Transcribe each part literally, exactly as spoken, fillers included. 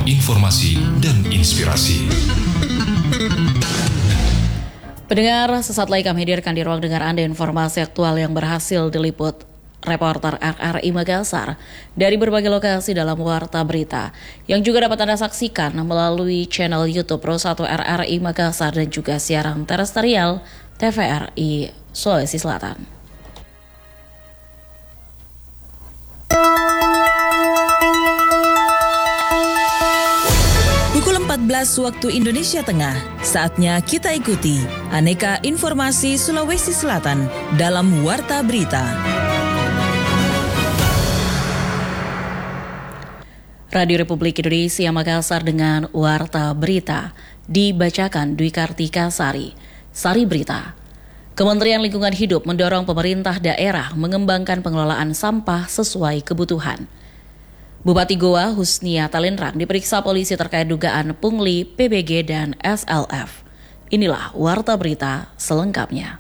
informasi dan inspirasi. Pendengar, sesaat lagi kami hadirkan di ruang dengar Anda informasi aktual yang berhasil diliput reporter R R I Makassar dari berbagai lokasi dalam Warta Berita yang juga dapat Anda saksikan melalui channel YouTube Pro satu R R I Makassar dan juga siaran terestrial T V R I Sulawesi Selatan. Pukul empat belas waktu Indonesia Tengah, saatnya kita ikuti aneka informasi Sulawesi Selatan dalam Warta Berita. Radio Republik Indonesia Makassar dengan Warta Berita dibacakan Dwi Kartika Sari. Sari Berita. Kementerian Lingkungan Hidup mendorong pemerintah daerah mengembangkan pengelolaan sampah sesuai kebutuhan. Bupati Goa Husnia Talenrang diperiksa polisi terkait dugaan pungli, P B G dan S L F. Inilah Warta Berita selengkapnya.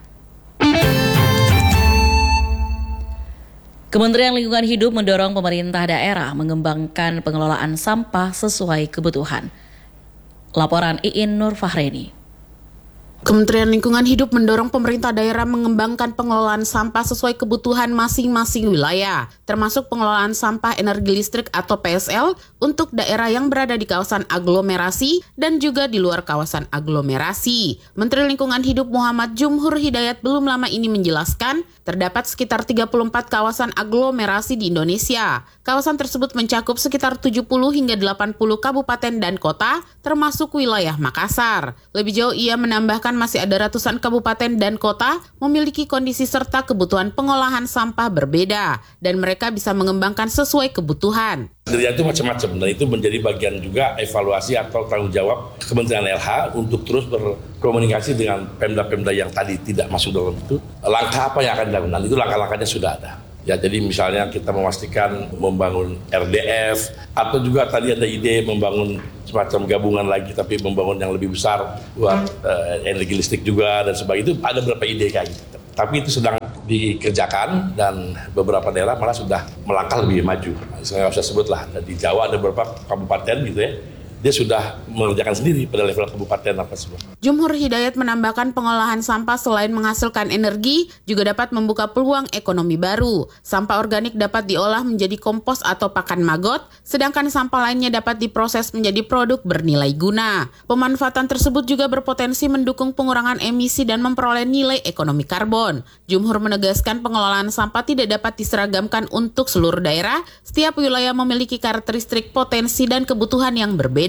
Kementerian Lingkungan Hidup mendorong pemerintah daerah mengembangkan pengelolaan sampah sesuai kebutuhan. Laporan Iin Nur Fahreni. Kementerian Lingkungan Hidup mendorong pemerintah daerah mengembangkan pengelolaan sampah sesuai kebutuhan masing-masing wilayah, termasuk pengelolaan sampah energi listrik atau P S L untuk daerah yang berada di kawasan aglomerasi dan juga di luar kawasan aglomerasi. Menteri Lingkungan Hidup Muhammad Jumhur Hidayat belum lama ini menjelaskan, terdapat sekitar tiga puluh empat kawasan aglomerasi di Indonesia. Kawasan tersebut mencakup sekitar tujuh puluh hingga delapan puluh kabupaten dan kota, termasuk wilayah Makassar. Lebih jauh ia menambahkan masih ada ratusan kabupaten dan kota memiliki kondisi serta kebutuhan pengolahan sampah berbeda dan mereka bisa mengembangkan sesuai kebutuhan. Kerja itu macam-macam dan itu menjadi bagian juga evaluasi atau tanggung jawab Kementerian L H untuk terus berkomunikasi dengan Pemda-Pemda yang tadi tidak masuk dalam itu. Langkah apa yang akan dilakukan? Itu langkah-langkahnya sudah ada. Ya, jadi misalnya kita memastikan membangun R D F atau juga tadi ada ide membangun semacam gabungan lagi tapi membangun yang lebih besar buat uh, energi listrik juga dan sebagainya. Itu ada beberapa ide kayak gitu. Tapi itu sedang dikerjakan dan beberapa daerah malah sudah melangkah lebih maju. Saya nggak usah sebut lah, di Jawa ada beberapa kabupaten gitu ya. Dia sudah mengerjakan sendiri pada level kabupaten apa semua. Jumhur Hidayat menambahkan pengolahan sampah selain menghasilkan energi, juga dapat membuka peluang ekonomi baru. Sampah organik dapat diolah menjadi kompos atau pakan maggot, sedangkan sampah lainnya dapat diproses menjadi produk bernilai guna. Pemanfaatan tersebut juga berpotensi mendukung pengurangan emisi dan memperoleh nilai ekonomi karbon. Jumhur menegaskan pengelolaan sampah tidak dapat diseragamkan untuk seluruh daerah, setiap wilayah memiliki karakteristik potensi dan kebutuhan yang berbeda.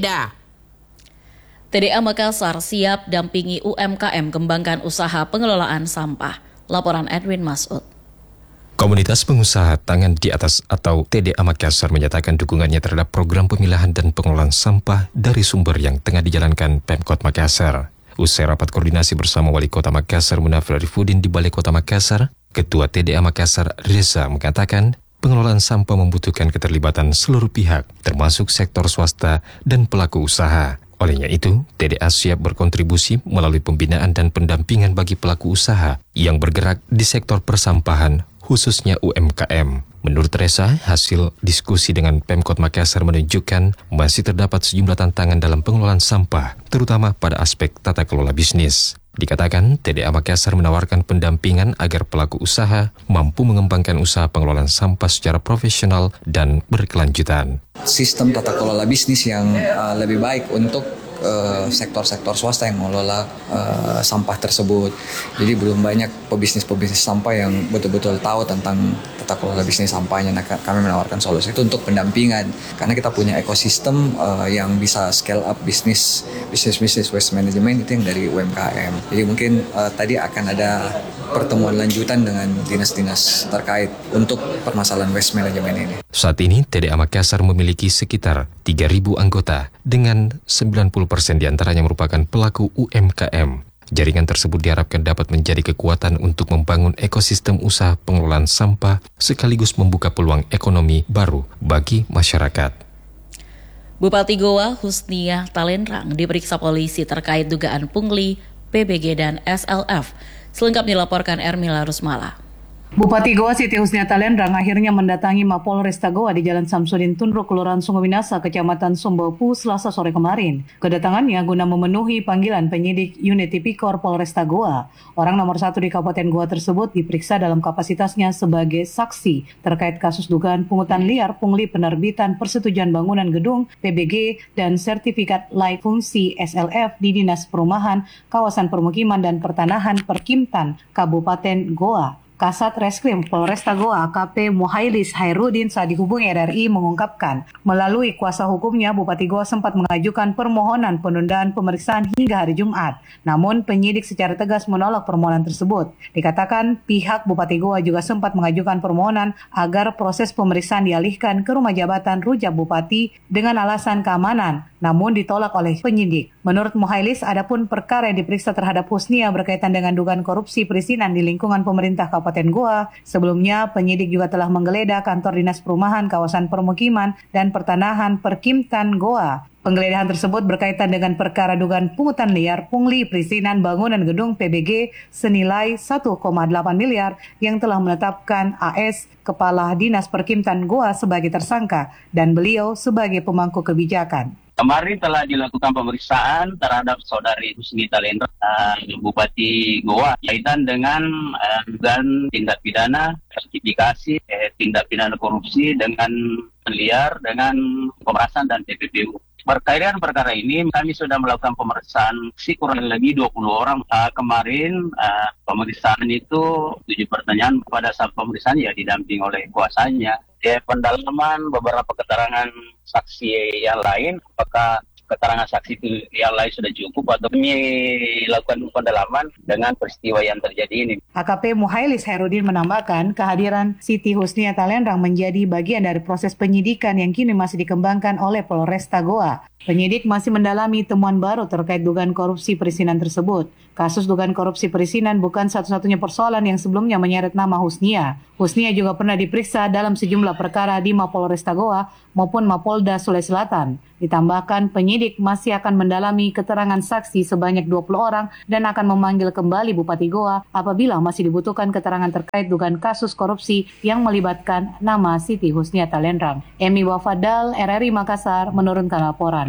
T D A Makassar siap dampingi U M K M kembangkan usaha pengelolaan sampah. Laporan Edwin Masud. Komunitas pengusaha tangan di atas atau T D A Makassar menyatakan dukungannya terhadap program pemilahan dan pengelolaan sampah dari sumber yang tengah dijalankan Pemkot Makassar. Usai rapat koordinasi bersama Wali Kota Makassar Munafir Arifudin di Balai Kota Makassar, Ketua T D A Makassar Reza mengatakan pengelolaan sampah membutuhkan keterlibatan seluruh pihak, termasuk sektor swasta dan pelaku usaha. Olehnya itu, T D A siap berkontribusi melalui pembinaan dan pendampingan bagi pelaku usaha yang bergerak di sektor persampahan, khususnya U M K M. Menurut Reza, hasil diskusi dengan Pemkot Makassar menunjukkan masih terdapat sejumlah tantangan dalam pengelolaan sampah, terutama pada aspek tata kelola bisnis. Dikatakan, T D A Makassar menawarkan pendampingan agar pelaku usaha mampu mengembangkan usaha pengelolaan sampah secara profesional dan berkelanjutan. Sistem tata kelola bisnis yang uh, lebih baik untuk uh, sektor-sektor swasta yang mengelola uh, sampah tersebut. Jadi belum banyak pebisnis-pebisnis sampah yang betul-betul tahu tentang tata kelola bisnis sampahnya. Nah, kami menawarkan solusi itu untuk pendampingan karena kita punya ekosistem uh, yang bisa scale up bisnis bisnis-bisnis waste management itu yang dari U M K M. Jadi mungkin uh, tadi akan ada pertemuan lanjutan dengan dinas-dinas terkait untuk permasalahan waste management ini. Saat ini T D A Makassar memiliki sekitar tiga ribu anggota dengan sembilan puluh persen diantaranya merupakan pelaku U M K M. Jaringan tersebut diharapkan dapat menjadi kekuatan untuk membangun ekosistem usaha pengelolaan sampah sekaligus membuka peluang ekonomi baru bagi masyarakat. Bupati Goa Husnia Talenrang diperiksa polisi terkait dugaan pungli, P B G dan S L F. Selengkapnya dilaporkan Ermila Rusmala. Bupati Goa Siti Husniata Lendrang akhirnya mendatangi Mapolresta Goa di Jalan Samsudin Tunruk, Kelurahan Sungai Minasa, Kecamatan Sumbawu, Selasa sore kemarin. Kedatangannya guna memenuhi panggilan penyidik unit Tipikor Polresta Goa. Orang nomor satu di Kabupaten Goa tersebut diperiksa dalam kapasitasnya sebagai saksi terkait kasus dugaan pungutan liar pungli penerbitan persetujuan bangunan gedung P B G dan sertifikat layak fungsi S L F di Dinas Perumahan, Kawasan Permukiman dan Pertanahan Perkimtan Kabupaten Goa. Kasat Reskrim Polresta Goa A K P Muhailis Hairudin saat dihubungi R R I mengungkapkan, melalui kuasa hukumnya Bupati Goa sempat mengajukan permohonan penundaan pemeriksaan hingga hari Jumat. Namun penyidik secara tegas menolak permohonan tersebut. Dikatakan pihak Bupati Goa juga sempat mengajukan permohonan agar proses pemeriksaan dialihkan ke rumah jabatan rujak Bupati dengan alasan keamanan, namun ditolak oleh penyidik. Menurut Muhailis, adapun perkara yang diperiksa terhadap Husnia berkaitan dengan dugaan korupsi perizinan di lingkungan pemerintah Kabupaten Goa. Sebelumnya, penyidik juga telah menggeledah kantor Dinas Perumahan, Kawasan Permukiman, dan Pertanahan Perkimtan Goa. Penggeledahan tersebut berkaitan dengan perkara dugaan pungutan liar pungli perizinan bangunan gedung P B G senilai satu koma delapan miliar yang telah menetapkan A S, Kepala Dinas Perkimtan Goa, sebagai tersangka dan beliau sebagai pemangku kebijakan. Kemarin telah dilakukan pemeriksaan terhadap saudari Husniata Lendrang, uh, Bupati Goa, kaitan dengan uh, dugaan tindak pidana sertifikasi eh, tindak pidana korupsi dengan liar, dengan pemerasan dan T P P U. Berkaitan perkara ini, kami sudah melakukan pemeriksaan si kurang lebih dua puluh orang. Uh, kemarin uh, pemeriksaan itu tujuh pertanyaan. Pada saat pemeriksaan ya didamping oleh kuasanya. Ya, pendalaman beberapa keterangan saksi yang lain, apakah keterangan saksi itu yang lain sudah cukup atau kami lakukan pendalaman dengan peristiwa yang terjadi ini. A K P Muhailis Hairudin menambahkan kehadiran Siti Husniata Lendrang menjadi bagian dari proses penyidikan yang kini masih dikembangkan oleh Polresta Goa. Penyidik masih mendalami temuan baru terkait dugaan korupsi perizinan tersebut. Kasus dugaan korupsi perizinan bukan satu-satunya persoalan yang sebelumnya menyeret nama Husnia. Husnia juga pernah diperiksa dalam sejumlah perkara di Mapolresta Goa maupun Mapolda Sulawesi Selatan. Ditambahkan penyidik masih akan mendalami keterangan saksi sebanyak dua puluh orang dan akan memanggil kembali Bupati Goa apabila masih dibutuhkan keterangan terkait dugaan kasus korupsi yang melibatkan nama Siti Husniata Lendrang. Emi Wafadal, R R I Makassar, menurunkan laporan.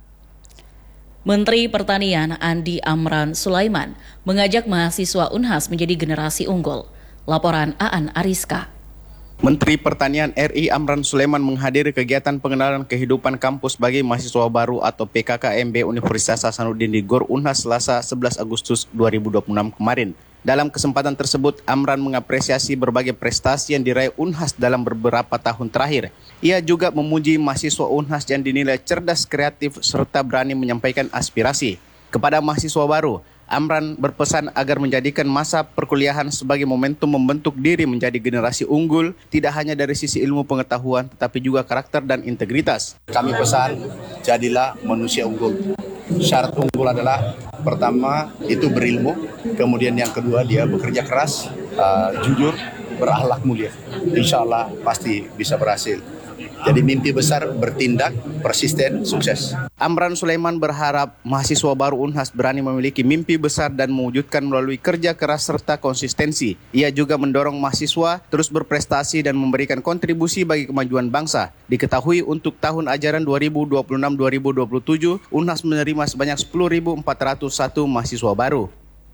Menteri Pertanian Andi Amran Sulaiman mengajak mahasiswa Unhas menjadi generasi unggul. Laporan Aan Ariska. Menteri Pertanian R I Amran Sulaiman menghadiri kegiatan pengenalan kehidupan kampus bagi mahasiswa baru atau P K K M B Universitas Hasanuddin di Gor Unhas Selasa sebelas Agustus dua ribu dua puluh enam kemarin. Dalam kesempatan tersebut, Amran mengapresiasi berbagai prestasi yang diraih Unhas dalam beberapa tahun terakhir. Ia juga memuji mahasiswa Unhas yang dinilai cerdas, kreatif, serta berani menyampaikan aspirasi. Kepada mahasiswa baru, Amran berpesan agar menjadikan masa perkuliahan sebagai momentum membentuk diri menjadi generasi unggul, tidak hanya dari sisi ilmu pengetahuan, tetapi juga karakter dan integritas. Kami pesan, jadilah manusia unggul. Syarat unggul adalah, pertama itu berilmu, kemudian yang kedua dia bekerja keras, uh, jujur, berakhlak mulia. Insya Allah pasti bisa berhasil. Jadi mimpi besar, bertindak, persisten, sukses. Amran Sulaiman berharap mahasiswa baru Unhas berani memiliki mimpi besar dan mewujudkan melalui kerja keras serta konsistensi. Ia juga mendorong mahasiswa terus berprestasi dan memberikan kontribusi bagi kemajuan bangsa. Diketahui untuk tahun ajaran dua ribu dua puluh enam dua ribu dua puluh tujuh, Unhas menerima sebanyak sepuluh ribu empat ratus satu mahasiswa baru.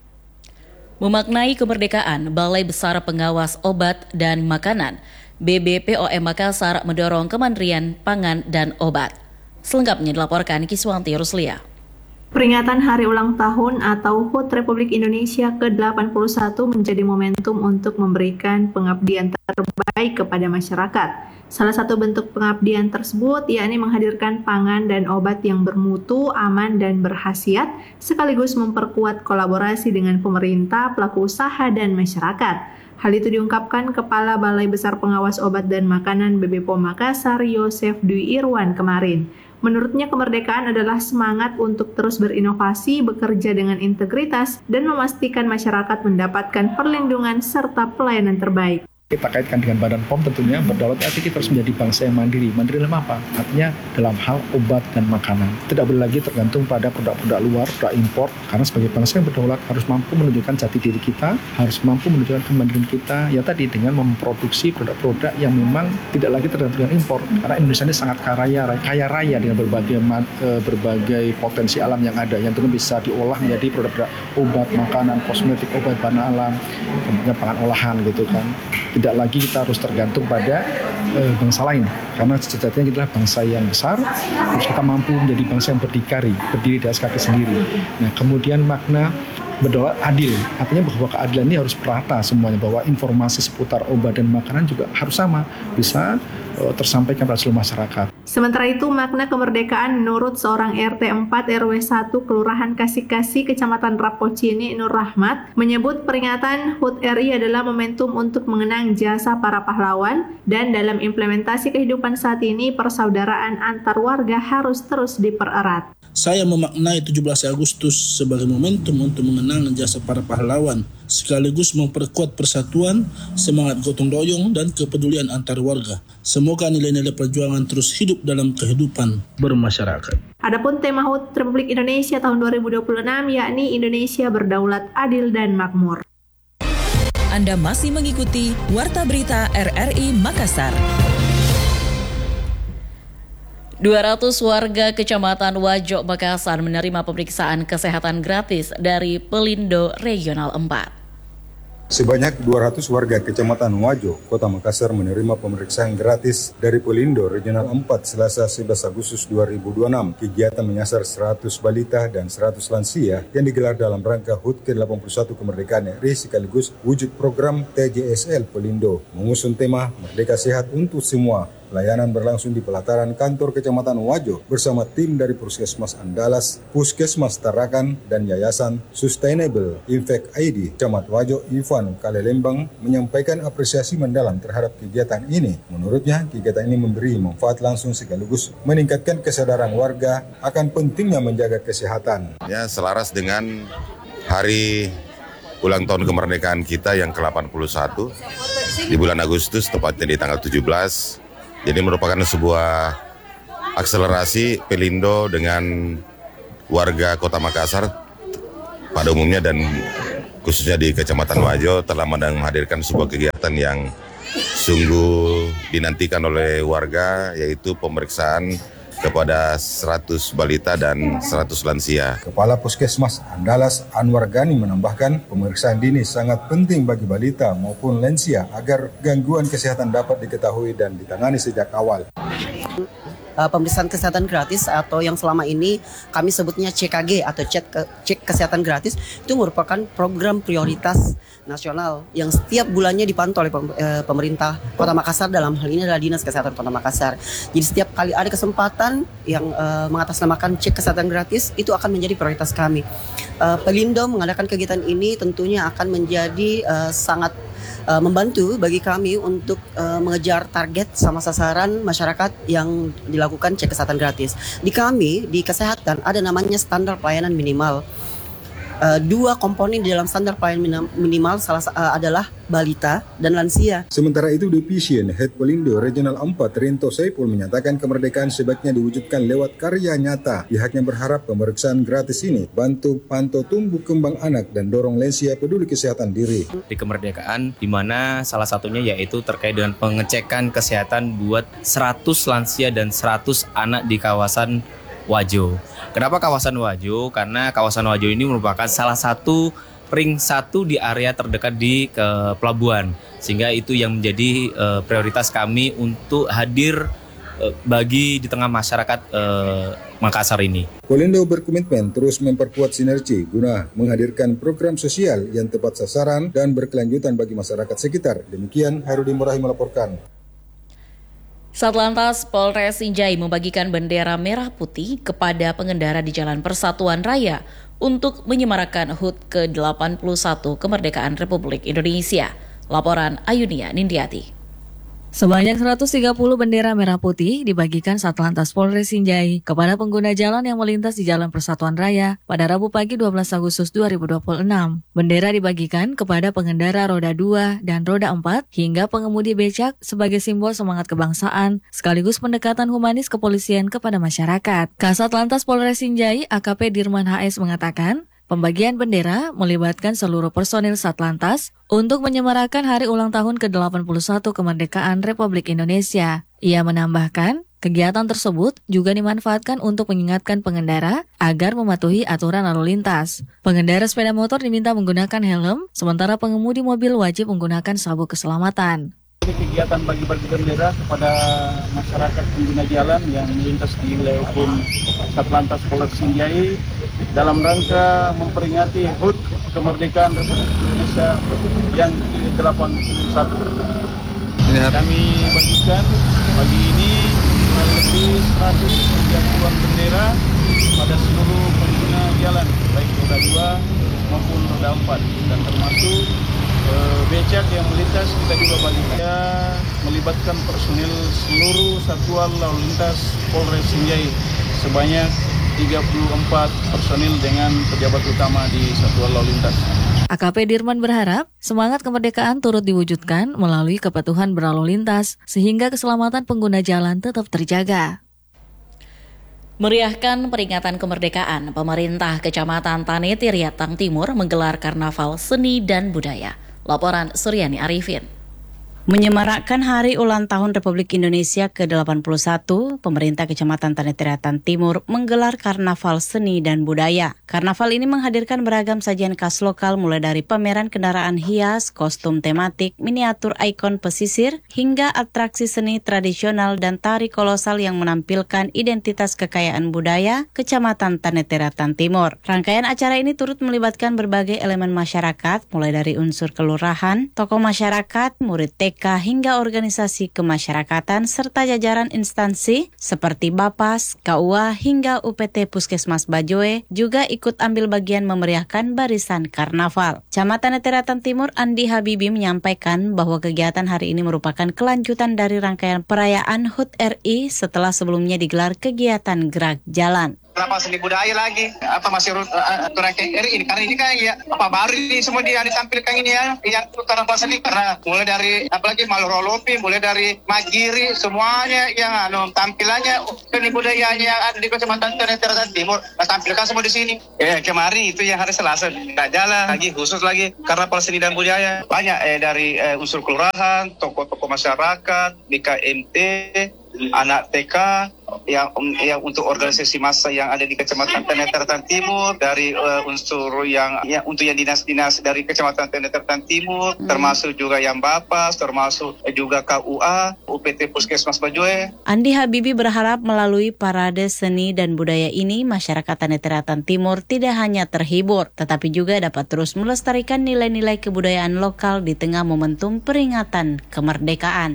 Memaknai kemerdekaan, Balai Besar Pengawas Obat dan Makanan B B P O M Makassar mendorong Kementerian Pangan dan Obat. Selengkapnya dilaporkan Kiswanti Ruslia. Peringatan Hari Ulang Tahun atau H U T Republik Indonesia ke delapan puluh satu menjadi momentum untuk memberikan pengabdian terbaik kepada masyarakat. Salah satu bentuk pengabdian tersebut yakni menghadirkan pangan dan obat yang bermutu, aman, dan berkhasiat, sekaligus memperkuat kolaborasi dengan pemerintah, pelaku usaha, dan masyarakat. Hal itu diungkapkan Kepala Balai Besar Pengawas Obat dan Makanan B B P O M Makassar, Yosef Dwi Irwan kemarin. Menurutnya kemerdekaan adalah semangat untuk terus berinovasi, bekerja dengan integritas, dan memastikan masyarakat mendapatkan perlindungan serta pelayanan terbaik. Kita kaitkan dengan Badan P O M tentunya, berdaulat arti kita harus menjadi bangsa yang mandiri. Mandiri dalam apa? Artinya dalam hal obat dan makanan. Tidak boleh lagi tergantung pada produk-produk luar, produk impor. Karena sebagai bangsa yang berdaulat harus mampu menunjukkan jati diri kita, harus mampu menunjukkan kemandirian kita, ya tadi dengan memproduksi produk-produk yang memang tidak lagi tergantung dengan impor. Karena Indonesia ini sangat kaya raya, kaya raya dengan berbagai berbagai potensi alam yang ada, yang tentu bisa diolah menjadi produk-produk obat, makanan, kosmetik, obat, bahan alam, tentunya pangan olahan gitu kan. Tidak lagi kita harus tergantung pada e, bangsa lain, karena sejatinya kita adalah bangsa yang besar, terus kita mampu menjadi bangsa yang berdikari, berdiri di atas kaki sendiri. Nah, kemudian makna berdaulat adil, artinya bahwa keadilan ini harus merata semuanya, bahwa informasi seputar obat dan makanan juga harus sama, bisa e, tersampaikan pada seluruh masyarakat. Sementara itu, makna kemerdekaan menurut seorang R T empat R W satu Kelurahan Kasih-Kasih, Kecamatan Rapocini, Nur Rahmat, menyebut peringatan H U T R I adalah momentum untuk mengenang jasa para pahlawan, dan dalam implementasi kehidupan saat ini, persaudaraan antar warga harus terus dipererat. Saya memaknai tujuh belas Agustus sebagai momentum untuk mengenang jasa para pahlawan, sekaligus memperkuat persatuan, semangat gotong royong, dan kepedulian antar warga. Semoga nilai-nilai perjuangan terus hidup dalam kehidupan bermasyarakat. Adapun tema H U T Republik Indonesia tahun dua ribu dua puluh enam yakni Indonesia Berdaulat, Adil, dan Makmur. Anda masih mengikuti Warta Berita R R I Makassar. dua ratus warga Kecamatan Wajo, Makassar menerima pemeriksaan kesehatan gratis dari Pelindo Regional empat. Sebanyak dua ratus warga Kecamatan Wajo, Kota Makassar menerima pemeriksaan gratis dari Pelindo Regional empat Selasa sebelas Agustus dua ribu dua puluh enam. Kegiatan menyasar seratus balita dan seratus lansia yang digelar dalam rangka H U T ke delapan puluh satu kemerdekaan R I sekaligus wujud program T J S L Pelindo mengusung tema Merdeka Sehat untuk Semua. Pelayanan berlangsung di pelataran kantor Kecamatan Wajo bersama tim dari Puskesmas Andalas, Puskesmas Tarakan, dan Yayasan Sustainable Impact I D. Camat Wajo Ivan Kalelembang menyampaikan apresiasi mendalam terhadap kegiatan ini. Menurutnya, kegiatan ini memberi manfaat langsung sekaligus meningkatkan kesadaran warga akan pentingnya menjaga kesehatan. Ya, selaras dengan hari ulang tahun kemerdekaan kita yang ke delapan puluh satu di bulan Agustus, tepatnya di tanggal tujuh belas. Jadi merupakan sebuah akselerasi Pelindo dengan warga Kota Makassar pada umumnya dan khususnya di Kecamatan Wajo telah menghadirkan sebuah kegiatan yang sungguh dinantikan oleh warga, yaitu pemeriksaan kepada seratus balita dan seratus lansia. Kepala Puskesmas Andalas Anwar Gani menambahkan pemeriksaan dini sangat penting bagi balita maupun lansia agar gangguan kesehatan dapat diketahui dan ditangani sejak awal. Uh, pemeriksaan kesehatan gratis atau yang selama ini kami sebutnya C K G atau cek, ke, cek kesehatan gratis itu merupakan program prioritas nasional yang setiap bulannya dipantau oleh pem, uh, pemerintah Kota Makassar, dalam hal ini adalah Dinas Kesehatan Kota Makassar. Jadi setiap kali ada kesempatan yang uh, mengatasnamakan cek kesehatan gratis itu akan menjadi prioritas kami. Uh, Pelindo mengadakan kegiatan ini tentunya akan menjadi uh, sangat Uh, membantu bagi kami untuk uh, mengejar target sama sasaran masyarakat yang dilakukan cek kesehatan gratis. Di kami, di kesehatan, ada namanya standar pelayanan minimal. Uh, dua komponen di dalam standar pelayanan minimal salah uh, adalah balita dan lansia. Sementara itu, Division Head Pelindo Regional empat Rinto Saipul menyatakan kemerdekaan sebaiknya diwujudkan lewat karya nyata. Pihaknya berharap pemeriksaan gratis ini bantu pantau tumbuh kembang anak dan dorong lansia peduli kesehatan diri. Di kemerdekaan, di mana salah satunya yaitu terkait dengan pengecekan kesehatan buat seratus lansia dan seratus anak di kawasan Wajo. Kenapa kawasan Wajo? Karena kawasan Wajo ini merupakan salah satu ring satu di area terdekat di ke pelabuhan, sehingga itu yang menjadi uh, prioritas kami untuk hadir uh, bagi di tengah masyarakat uh, Makassar ini. Pelindo berkomitmen terus memperkuat sinergi guna menghadirkan program sosial yang tepat sasaran dan berkelanjutan bagi masyarakat sekitar. Demikian Hairudin Murahi melaporkan. Satlantas Polres Sinjai membagikan bendera merah putih kepada pengendara di Jalan Persatuan Raya untuk menyemarakan H U T ke delapan puluh satu kemerdekaan Republik Indonesia. Laporan Ayunia Nindiati. Sebanyak seratus tiga puluh bendera merah putih dibagikan Satlantas Polres Sinjai kepada pengguna jalan yang melintas di Jalan Persatuan Raya pada Rabu pagi dua belas Agustus dua ribu dua puluh enam. Bendera dibagikan kepada pengendara roda dua dan roda empat hingga pengemudi becak sebagai simbol semangat kebangsaan sekaligus pendekatan humanis kepolisian kepada masyarakat. Kasat Lantas Polres Sinjai A K P Dirman H S mengatakan, pembagian bendera melibatkan seluruh personil Satlantas untuk menyemarakan hari ulang tahun ke delapan puluh satu kemerdekaan Republik Indonesia. Ia menambahkan, kegiatan tersebut juga dimanfaatkan untuk mengingatkan pengendara agar mematuhi aturan lalu lintas. Pengendara sepeda motor diminta menggunakan helm, sementara pengemudi mobil wajib menggunakan sabuk keselamatan. Kegiatan bagi-bagi bendera kepada masyarakat pengguna jalan yang melintas di wilayah hukum Satlantas Polres Sinjai dalam rangka memperingati H U T kemerdekaan Republik Indonesia yang ke delapan puluh satu. Kami bagikan pagi ini kurang lebih seratus tiga puluh bendera pada seluruh pengguna jalan, baik roda dua maupun roda empat, dan termasuk becak yang melintas kita juga bagikan, melibatkan personil seluruh satuan lalu lintas Polres Sinjai sebanyak tiga puluh empat personil dengan pejabat utama di satuan lalu lintas. A K P Dirman berharap semangat kemerdekaan turut diwujudkan melalui kepatuhan berlalu lintas sehingga keselamatan pengguna jalan tetap terjaga. Meriahkan peringatan kemerdekaan, pemerintah Kecamatan Tanete Riatang Timur menggelar karnaval seni dan budaya. Laporan Suryani Arifin. Menyemarakkan Hari Ulang Tahun Republik Indonesia ke delapan puluh satu, pemerintah Kecamatan Tanete Riatang Timur menggelar karnaval seni dan budaya. Karnaval ini menghadirkan beragam sajian khas lokal mulai dari pameran kendaraan hias, kostum tematik, miniatur ikon pesisir, hingga atraksi seni tradisional dan tari kolosal yang menampilkan identitas kekayaan budaya Kecamatan Tanete Riatang Timur. Rangkaian acara ini turut melibatkan berbagai elemen masyarakat, mulai dari unsur kelurahan, tokoh masyarakat, murid T K hingga organisasi kemasyarakatan serta jajaran instansi seperti Bapas, K U A hingga U P T Puskesmas Bajoe juga ikut ambil bagian memeriahkan barisan karnaval. Camat Tanete Riatang Timur Andi Habibi menyampaikan bahwa kegiatan hari ini merupakan kelanjutan dari rangkaian perayaan H U T R I setelah sebelumnya digelar kegiatan gerak jalan. Kenapa seni budaya lagi? Apa masih aturan K R I ini? Karena ini kan ya apa baru ini semua dia ditampilkan ini ya, yang karnaval seni karena mulai dari apalagi Malorolopi, mulai dari Magiri, semuanya yang anu tampilannya seni budaya yang ada di Kecamatan Tanete Riatang Timur, tampilkan semua di sini. Eh kemarin itu yang hari Selasa nggak jalan lagi, khusus lagi karnaval seni dan budaya banyak eh dari eh, unsur kelurahan, tokoh-tokoh masyarakat, B K M T, anak T K, yang yang untuk organisasi massa yang ada di Kecamatan Tanete Riatang Timur, dari uh, unsur yang, yang untuk yang dinas-dinas dari Kecamatan Tanete Riatang Timur, hmm. termasuk juga yang Bapas, termasuk juga K U A, U P T Puskesmas Bajoe. Andi Habibi berharap melalui parade seni dan budaya ini masyarakat Tanete Riatang Timur tidak hanya terhibur, tetapi juga dapat terus melestarikan nilai-nilai kebudayaan lokal di tengah momentum peringatan kemerdekaan.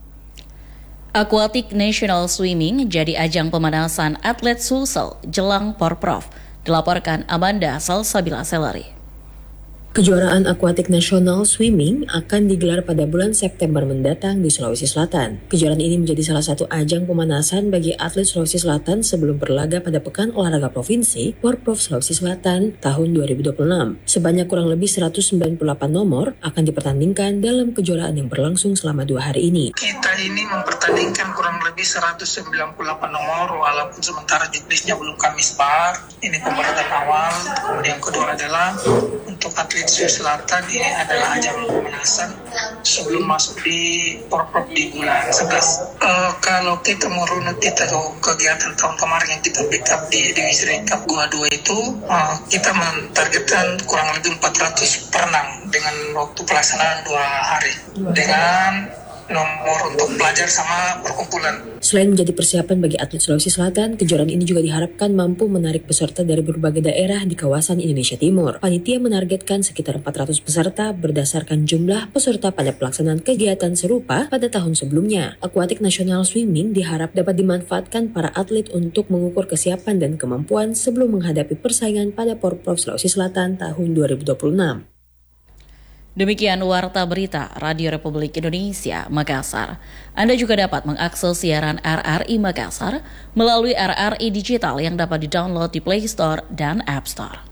Aquatic National Swimming jadi ajang pemanasan atlet Sulsel jelang Porprov. Dilaporkan Amanda Salsabila Seleri. Kejuaraan Aquatic National Swimming akan digelar pada bulan September mendatang di Sulawesi Selatan. Kejuaraan ini menjadi salah satu ajang pemanasan bagi atlet Sulawesi Selatan sebelum berlaga pada Pekan Olahraga Provinsi Porprov Sulawesi Selatan tahun dua ribu dua puluh enam. Sebanyak kurang lebih seratus sembilan puluh delapan nomor akan dipertandingkan dalam kejuaraan yang berlangsung selama dua hari ini. Kita ini mempertandingkan kurang lebih seratus sembilan puluh delapan nomor, walaupun sementara juknisnya belum kami sebar. Ini pembahasan awal. Kemudian kedua adalah untuk atlet Sulawesi Selatan ini adalah ajang pemanasan sebelum masuk di Porprov di bulan sebelas. Uh, kalau kita mau runut kita ke kegiatan tahun kemarin yang kita backup di Divisi Rekap Goa dua itu, uh, kita mentargetkan kurang lebih empat ratus perenang dengan waktu pelaksanaan dua hari dengan nomor untuk belajar sama perkumpulan. Selain menjadi persiapan bagi atlet Sulawesi Selatan, kejuaraan ini juga diharapkan mampu menarik peserta dari berbagai daerah di kawasan Indonesia Timur. Panitia menargetkan sekitar empat ratus peserta berdasarkan jumlah peserta pada pelaksanaan kegiatan serupa pada tahun sebelumnya. Aquatic National Swimming diharap dapat dimanfaatkan para atlet untuk mengukur kesiapan dan kemampuan sebelum menghadapi persaingan pada Porprov Sulawesi Selatan tahun dua ribu dua puluh enam. Demikian Warta Berita Radio Republik Indonesia Makassar. Anda juga dapat mengakses siaran R R I Makassar melalui R R I Digital yang dapat didownload di Play Store dan App Store.